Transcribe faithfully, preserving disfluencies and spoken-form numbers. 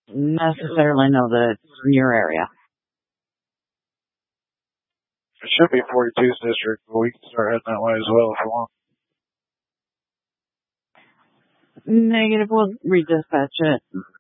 necessarily know that it's in your area. It should be forty-two's district, but we can start heading that way as well if we want. Negative, we'll redispatch it.